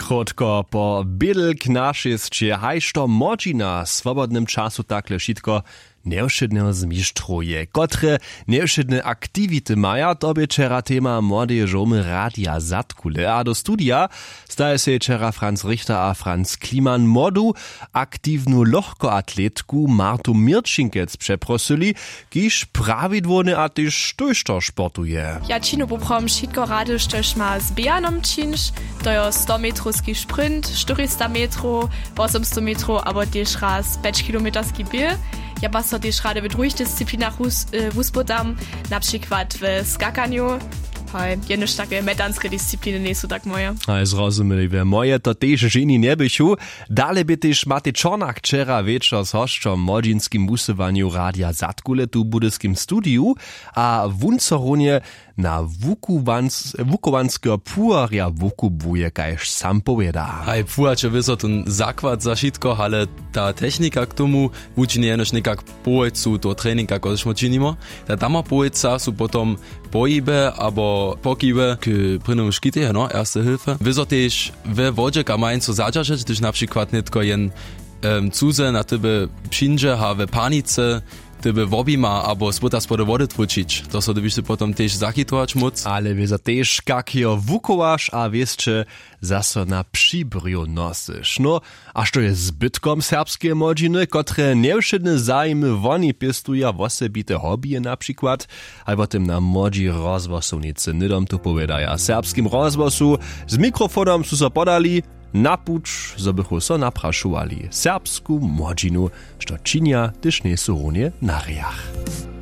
Krótko po bydlk našisće, hajšto moči na swobodnym czasu takle šitko nevšedne zmištruje. Kotre nevšedne aktivity maja, to by čera tema młodej žomy Radia Zatkule. A do studia staje se čera Franz Richter a Franz Kliman modu aktivnu lohkoatletku Martu Mirčinkec přeprosili, kiž pravidłone a tyž tojšto športuje. Ja činu poprom šitko rady, štož ma z bijanom činš, to je 100 metrovski sprint, 400 metrov, 800 metrov, abo tež raz 5 kilometerski bil. Ja pa so tež rady w drugich dyscyplinach wuspodam, na przykład w skakaniu. Hej, jenož takie metanske dyscypliny nie są tak moje. Hej, zrozumieliwe. Moje to też ženi nie byšu. Dalej by też Matej Czornak wczera wieczor z hoszczom młodzinskim wusywaniu Radia Zatkule tu w budyskim studiu, a w Uncoronie na Wukovanského púarja wukubuje, kajž sam powieda. Hej, púarče vyso ten základ za šitko, ale ta technika k tomu učine jenož nekak pojecu do treninga, kodež mo činimo. Ta dama pojeca sú potom pohybe abo pokybe k prynom škite, no, erste Hilfe. Vyso tež we wodze kamajen so zadžažeć, když například netko jen cuze na tebe přinže ha we panice, tebe wobima, abo spota spod wody tłuczyć. To so dobyś potom też zachytować móc. Ale wiesz też, jak jo wukowasz, a wiesz, czy zaso na przybrju nosysz. No, a što je zbytkom serbskie młodziny, kotre nevšedne zajmy woni pistuja wosebite hobije na przykład, albo tym na młodzi rozwosownicy nydom tu powiedaja. Serbskim rozwosu z mikrofonem su so podali, napuč, zo bychu so naprašovali serbsku młodzinu, što činia, tyž nie sú na riach.